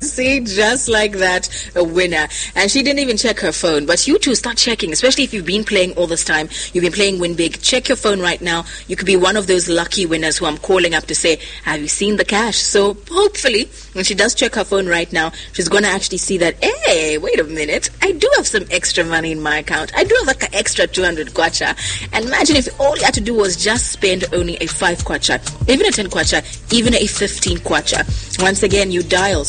See, just like that, a winner. And she didn't even check her phone. But you too, start checking, especially if you've been playing all this time. You've been playing Win Big. Check your phone right now. You could be one of those lucky winners who I'm calling up to say, have you seen the cash? So hopefully, when she does check her phone right now, she's going to actually see that, hey, wait a minute. I do have some extra money in my account. I do have like an extra 200 kwacha. And imagine if all you had to do was just spend only a 5 kwacha, even a 10 kwacha, even a 15 kwacha. Once again, you dial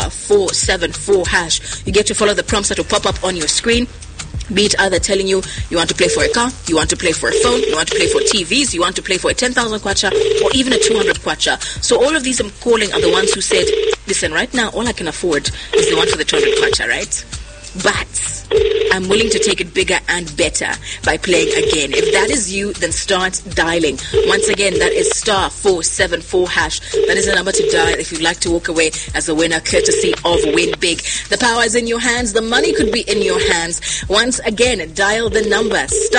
*474#. You get to follow the prompts that will pop up on your screen. Be it either telling you want to play for a car, you want to play for a phone, you want to play for TVs, you want to play for a 10,000 kwacha, or even a 200 kwacha. So all of these I'm calling are the ones who said, listen, right now all I can afford is the one for the 200 kwacha, right? But I'm willing to take it bigger and better by playing again. If that is you, then start dialing. Once again, that is *474#. That is the number to dial if you'd like to walk away as a winner, courtesy of Win Big. The power is in your hands. The money could be in your hands. Once again, dial the number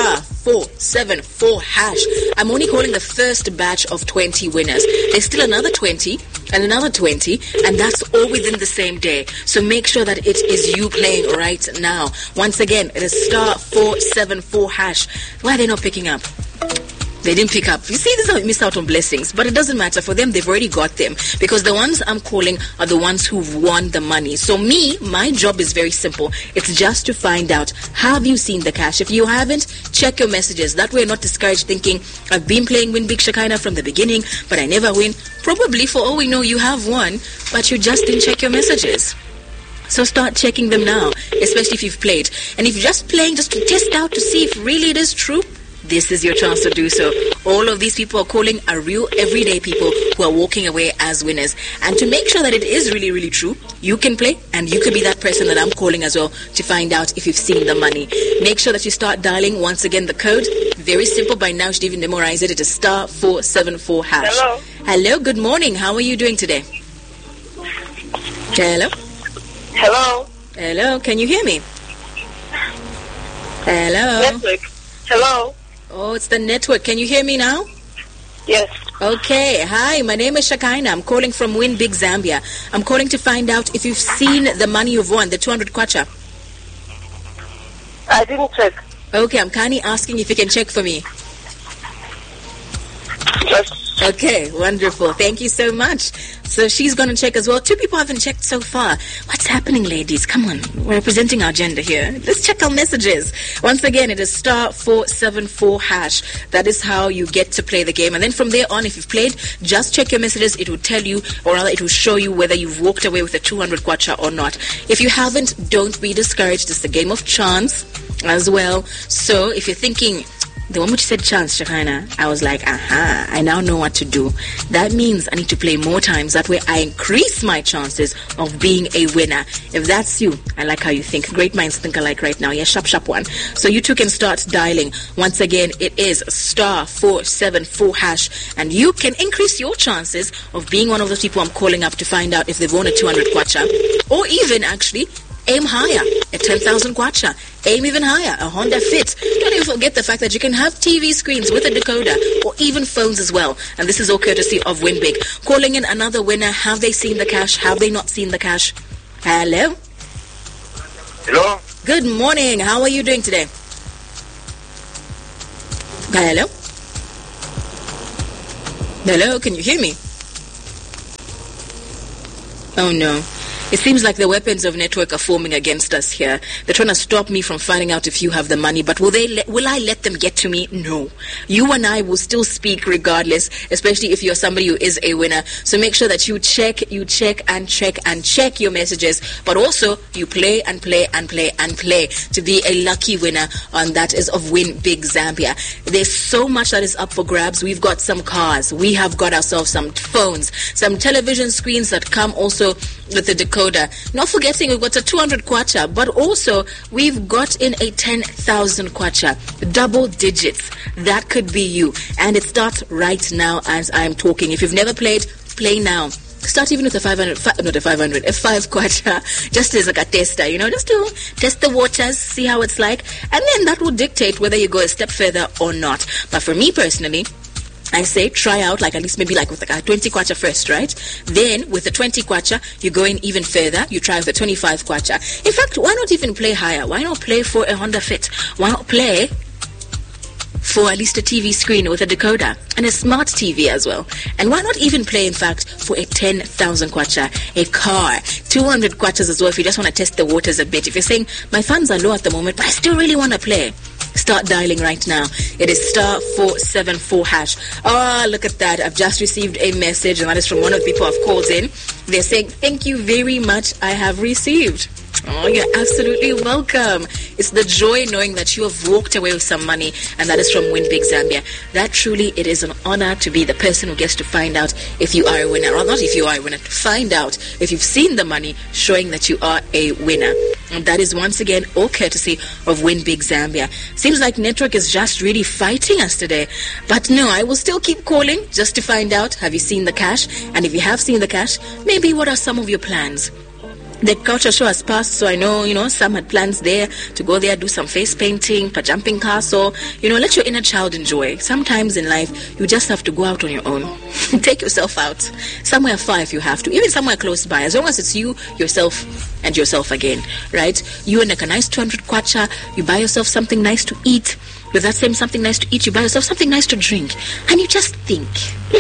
*474#. I'm only calling the first batch of 20 winners. There's still another 20 and another 20, and that's all within the same day. So make sure that it is you playing right now. Once again, it is *474#. Why are they not picking up? They didn't pick up. You see, this is how we miss out on blessings. But it doesn't matter. For them, they've already got them. Because the ones I'm calling are the ones who've won the money. So my job is very simple. It's just to find out, have you seen the cash? If you haven't, check your messages. That way you're not discouraged thinking, I've been playing Win Big Shekinah from the beginning, but I never win. Probably, for all we know, you have won, but you just didn't check your messages. So start checking them now, especially if you've played. And if you're just playing just to test out to see if really it is true, this is your chance to do so. All of these people are calling are real everyday people who are walking away as winners. And to make sure that it is really, really true, you can play and you could be that person that I'm calling as well to find out if you've seen the money. Make sure that you start dialing. Once again, the code, very simple by now. You should even memorize it. It is *474#. Hello. Hello, good morning. How are you doing today? Hello? Hello. Hello, can you hear me? Hello? Network. Hello. Oh, it's the network. Can you hear me now? Yes. Okay. Hi, my name is Shekinah. I'm calling from Win Big Zambia. I'm calling to find out if you've seen the money you've won, the 200 kwacha. I didn't check. Okay, I'm kindly asking if you can check for me. Yes. Okay, wonderful. Thank you so much. So she's going to check as well. 2 people haven't checked so far. What's happening, ladies? Come on. We're representing our gender here. Let's check our messages. Once again, it is *474#. That is how you get to play the game. And then from there on, if you've played, just check your messages. It will tell you, or rather it will show you whether you've walked away with a 200 kwacha or not. If you haven't, don't be discouraged. It's a game of chance as well. So if you're thinking, the one which said chance, Shekinah, I was like, aha, I now know what to do. That means I need to play more times. That way I increase my chances of being a winner. If that's you, I like how you think. Great minds think alike right now. Yeah, sharp one. So you too can start dialing. Once again, it is *474#. And you can increase your chances of being one of those people I'm calling up to find out if they've won a 200 kwacha. Or even, actually, aim higher at 10,000 kwacha. Aim even higher, a Honda Fit. Don't even forget the fact that you can have TV screens with a decoder or even phones as well. And this is all courtesy of Win Big. Calling in another winner. Have they seen the cash? Have they not seen the cash? Hello? Hello? Good morning. How are you doing today? Hello? Hello? Can you hear me? Oh no. It seems like the weapons of network are forming against us here. They're trying to stop me from finding out if you have the money. But will I let them get to me? No. You and I will still speak regardless, especially if you're somebody who is a winner. So make sure that you check your messages. But also, you play and play and play and play to be a lucky winner. And that is of Win Big Zambia. There's so much that is up for grabs. We've got some cars. We have got ourselves some phones, some television screens that come also with the decoder. Not forgetting we've got a 200 kwacha, but also we've got in a 10,000 kwacha, double digits. That could be you. And it starts right now as I'm talking. If you've never played, play now. Start even with a 5 kwacha, just as like a tester, just to test the waters, see how it's like. And then that will dictate whether you go a step further or not. But for me personally, I say try out like at least maybe like with like a 20 kwacha first, right? Then with the 20 kwacha, you go in even further. You try with the 25 kwacha. In fact, why not even play higher? Why not play for a Honda Fit? Why not play for at least a TV screen with a decoder and a smart TV as well? And why not even play, in fact, for a 10,000 kwacha, a car, 200 kwachas as well if you just want to test the waters a bit. If you're saying, my funds are low at the moment, but I still really want to play, start dialing right now. It is *474#. Oh, look at that. I've just received a message, and that is from one of the people I've called in. They're saying, thank you very much. I have received. Oh, you're absolutely welcome. It's the joy knowing that you have walked away with some money, and that is from Win Big Zambia. That truly, it is an honor to be the person who gets to find out if you are a winner, or not if you are a winner, to find out if you've seen the money showing that you are a winner. And that is once again all courtesy of Win Big Zambia. Seems like network is just really fighting us today. But no, I will still keep calling just to find out, have you seen the cash? And if you have seen the cash, maybe what are some of your plans? The culture show has passed, so I know, some had plans there to go there, do some face painting, jumping castle, let your inner child enjoy. Sometimes in life, you just have to go out on your own. Take yourself out. Somewhere far if you have to, even somewhere close by, as long as it's you, yourself, and yourself again, right? You and like a nice 200 kwacha, you buy yourself something nice to eat. With that same something nice to eat, you buy yourself something nice to drink. And you just think.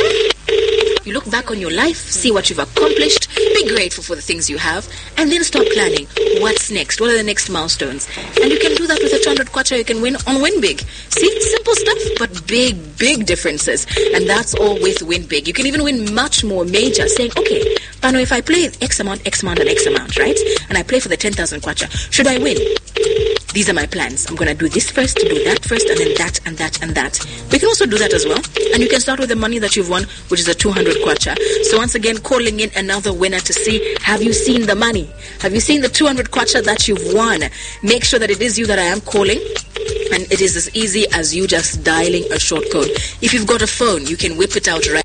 You look back on your life, see what you've accomplished, be grateful for the things you have, and then start planning what's next, what are the next milestones. And you can do that with a 200 kwacha you can win on Win Big. See, simple stuff, but big differences. And that's all with Win Big. You can even win much more major, saying, okay, Pano, if I play X amount, and X amount, right? And I play for the 10,000 kwacha, should I win? These are my plans. I'm going to do this first, do that first, and then that, and that, and that. We can also do that as well. And you can start with the money that you've won, which is a 200 kwacha. So once again, calling in another winner to see, have you seen the money? Have you seen the 200 kwacha that you've won? Make sure that it is you that I am calling. And it is as easy as you just dialing a short code. If you've got a phone, you can whip it out right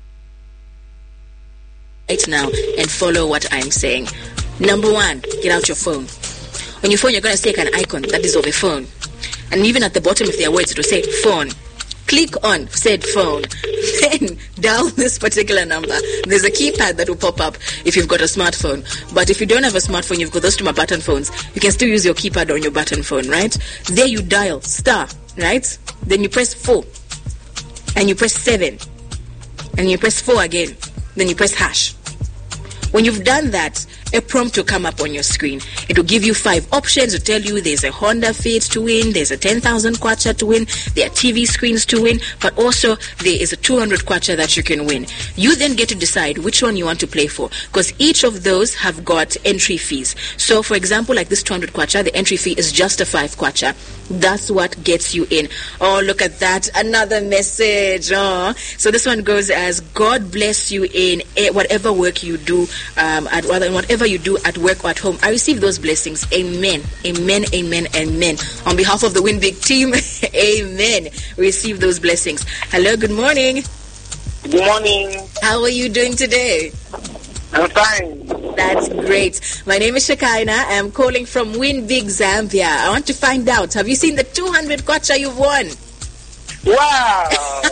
now and follow what I'm saying. Number one, get out your phone. On your phone, you're going to take an icon that is of a phone. And even at the bottom, if there are words, it will say phone. Click on said phone. Then dial this particular number. There's a keypad that will pop up if you've got a smartphone. But if you don't have a smartphone, you've got those two button phones. You can still use your keypad on your button phone, right? There you dial star, right? Then you press 4. And you press 7. And you press 4 again. Then you press hash. When you've done that, a prompt will come up on your screen. It will give you 5 options to tell you there's a Honda Fit to win, there's a 10,000 kwacha to win, there are TV screens to win, but also there is a 200 kwacha that you can win. You then get to decide which one you want to play for, because each of those have got entry fees. So for example, like this 200 kwacha, the entry fee is just a 5 kwacha. That's what gets you in. Oh, look at that. Another message. Oh. So this one goes as, God bless you in whatever work you do, whatever you do at work or at home. I receive those blessings. Amen. Amen, amen, amen. On behalf of the Win Big team, amen. Receive those blessings. Hello, good morning. Good morning. How are you doing today? I'm fine. That's great. My name is Shakaina. I'm calling from Win Big Zambia. I want to find out, have you seen the 200 kwacha you've won? Wow.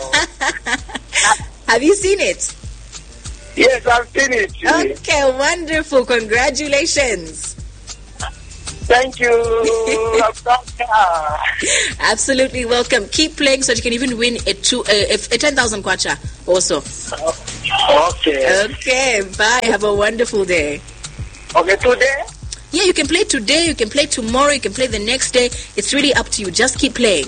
Have you seen it? Yes, I've seen it. Okay, wonderful. Congratulations. Thank you. Absolutely welcome. Keep playing so that you can even win a 10,000 kwacha also. Okay. Okay, bye. Have a wonderful day. Okay, today? Yeah, you can play today, you can play tomorrow, you can play the next day. It's really up to you. Just keep playing.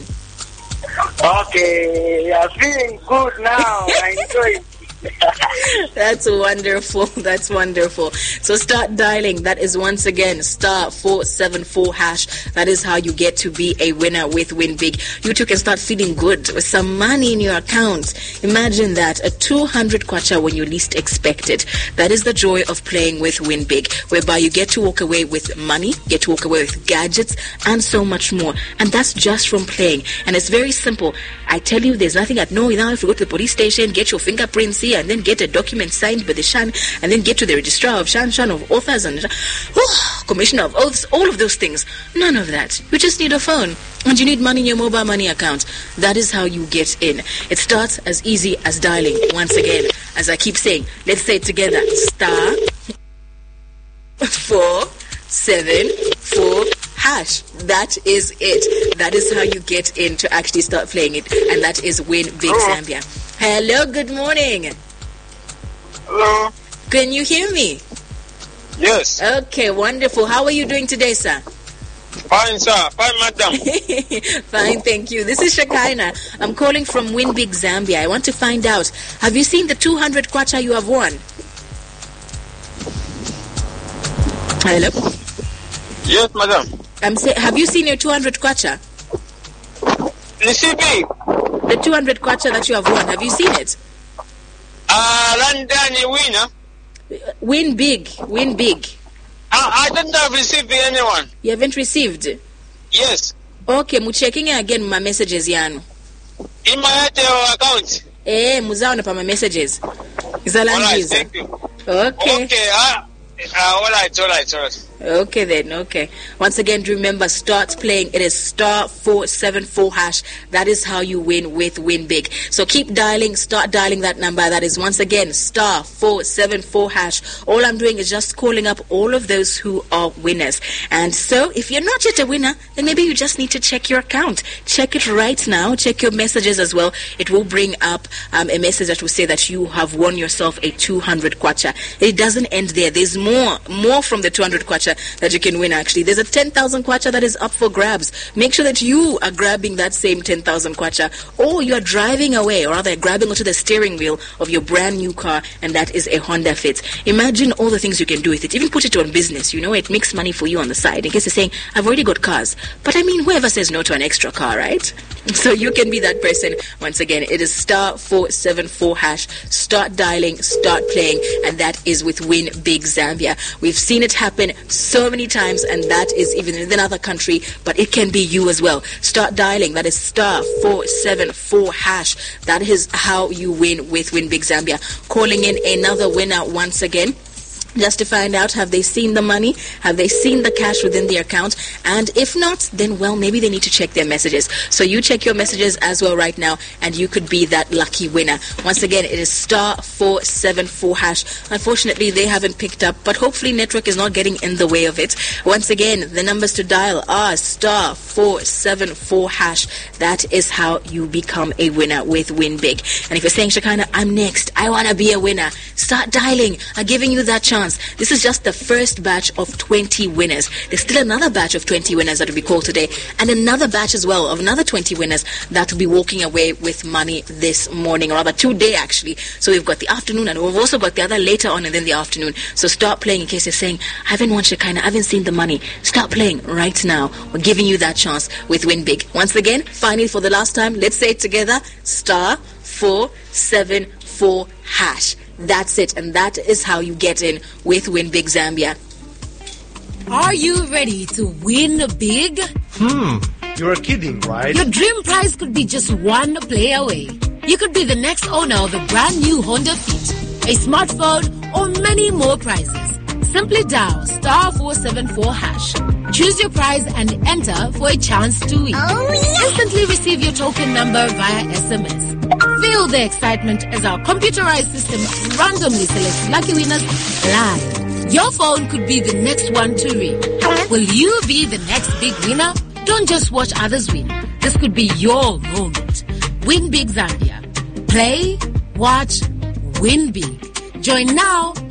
Okay, I'm feeling good now. I enjoy it. That's wonderful. That's wonderful. So start dialing. That is once again *474#. That is how you get to be a winner with Win Big. You too can start feeling good with some money in your account. Imagine that, a 200 kwacha when you least expect it. That is the joy of playing with Win Big, whereby you get to walk away with money, get to walk away with gadgets, and so much more. And that's just from playing. And it's very simple. I tell you, there's nothing at no. Now, if you go to the police station, get your fingerprints here, and then get a document signed by the Shan, and then get to the registrar of Shan of authors and commissioner of oaths, all of those things. None of that. You just need a phone. and you need money in your mobile money account, that is how you get in. It starts as easy as dialing. Once again, as I keep saying, let's say it together. Star 474 hash. That is it. That is how you get in to actually start playing it. And that is Win Big Zambia. Hello, good morning. Hello. Can you hear me? Yes. Okay, wonderful. How are you doing today, sir? Fine, sir. Fine, madam. Fine, thank you. This is Shekinah. I'm calling from Win Big Zambia. I want to find out, have you seen the 200 kwacha you have won? Hello? Yes, madam. Have you seen your 200 kwacha? Receiving. The 200 kwacha that you have won, have you seen it? London winner. Win big. Win big. I don't have received anyone. You haven't received? Yes. Okay, checking again my messages yanu. In my account. Muzaona pa my messages. Alright, thank you. Okay. Okay, all right. Okay then, okay. Once again, remember, start playing. It is star 474 hash. That is how you win with Win Big. So keep dialing, start dialing that number. That is once again, star 474 hash. All I'm doing is just calling up all of those who are winners. And so if you're not yet a winner, then maybe you just need to check your account. Check it right now. Check your messages as well. It will bring up a message that will say that you have won yourself a 200 kwacha. It doesn't end there. There's more from the 200 kwacha that you can win. Actually, there's a 10,000 kwacha that is up for grabs. Make sure that you are grabbing that same 10,000 kwacha, or you are driving away, or rather grabbing onto the steering wheel of your brand new car, and that is a Honda Fit. Imagine all the things you can do with it. Even put it on business. It makes money for you on the side. In case you're saying, I've already got cars, but I mean, whoever says no to an extra car, right? So you can be that person. Once again, it is star 474 hash. Start dialing, start playing, and that is with Win Big Zambia. We've seen it happen so many times, and that is even in another country, but it can be you as well. Start dialing. That is star 474 hash. That is how you win with Win Big Zambia. Calling in another winner once again, just to find out, have they seen the money? Have they seen the cash within their account? And if not, then, well, maybe they need to check their messages. So you check your messages as well right now, and you could be that lucky winner. Once again, it is star 474 hash. Unfortunately, they haven't picked up, but hopefully network is not getting in the way of it. Once again, the numbers to dial are star 474 hash. That is how you become a winner with Win Big. And if you're saying, Shekinah, I'm next, I want to be a winner, start dialing. I'm giving you that chance. This is just the first batch of 20 winners. There's still another batch of 20 winners that will be called today, and another batch as well of another 20 winners that will be walking away with money this morning, or rather today actually. So we've got the afternoon, and we've also got the other later on and then the afternoon. So start playing in case you're saying, I haven't won Shekinah, I haven't seen the money. Start playing right now. We're giving you that chance with Win Big. Once again, finally for the last time, let's say it together, star 474 hash. That's it, and that is how you get in with Win Big Zambia. Are you ready to win big? You're kidding, right? Your dream prize could be just one play away. You could be the next owner of a brand new Honda Fit, a smartphone, or many more prizes. Simply dial star 474 hash. Choose your prize and enter for a chance to win. Instantly receive your token number via SMS. Feel the excitement as our computerized system randomly selects lucky winners live. Your phone could be the next one to ring. Will you be the next big winner? Don't just watch others win. This could be your moment. Win Big Zambia. Play, watch, win big. Join now